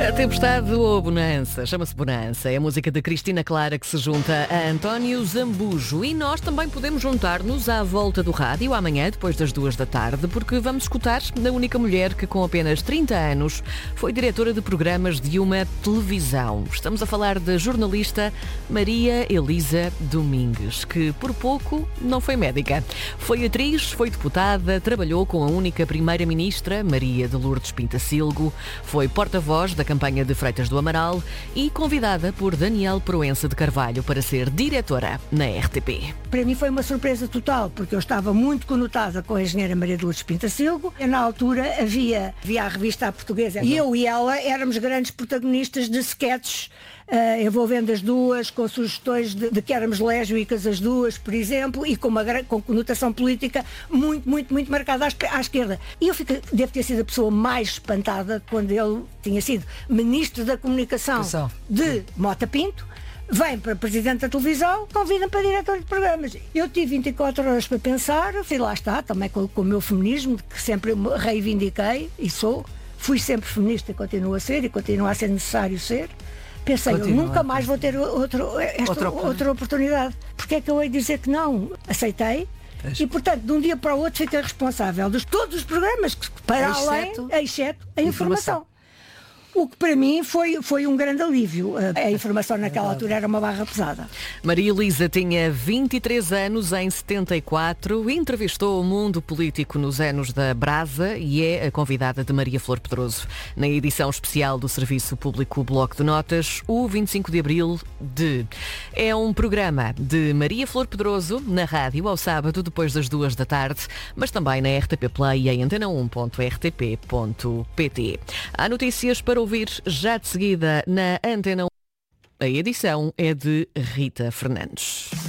A tempestade ou bonança, chama-se Bonança. É a música de Cristina Clara que se junta a António Zambujo. E nós também podemos juntar-nos à volta do rádio amanhã, depois das 14h, porque vamos escutar a única mulher que com apenas 30 anos foi diretora de programas de uma televisão. Estamos a falar da jornalista Maria Elisa Domingues, que por pouco não foi médica. Foi atriz, foi deputada, trabalhou com a única primeira-ministra, Maria de Lourdes Pintacilgo, foi porta-voz da campanha de Freitas do Amaral e convidada por Daniel Proença de Carvalho para ser diretora na RTP. Para mim foi uma surpresa total, porque eu estava muito conotada com a engenheira Maria de Lourdes Pintacilgo. Na altura havia a revista Portuguesa e eu e ela éramos grandes protagonistas de sketches envolvendo as duas, com sugestões de que éramos lésbicas as duas, por exemplo, e com conotação política muito marcada à esquerda. E eu devo ter sido a pessoa mais espantada quando ele tinha sido Ministro da Comunicação de Mota Pinto, vem para Presidente da Televisão, convida-me para diretor de programas. Eu tive 24 horas para pensar, e lá está, também com o meu feminismo, que sempre eu reivindiquei, e fui sempre feminista, continuo a ser, e continua a ser necessário ser. Pensei, eu nunca mais vou ter outra oportunidade. Porque é que eu hei de dizer que não? Aceitei. E, portanto, de um dia para o outro fiquei responsável de todos os programas, exceto a informação. O que para mim foi um grande alívio. A informação naquela altura era uma barra pesada. Maria Elisa tinha 23 anos em 74, entrevistou o mundo político nos anos da Brasa e é a convidada de Maria Flor Pedroso na edição especial do Serviço Público Bloco de Notas, o 25 de Abril de... É um programa de Maria Flor Pedroso na rádio ao sábado depois das 14h, mas também na RTP Play e em antena1.rtp.pt. Há notícias para ouvir já de seguida na Antena 1. A edição é de Rita Fernandes.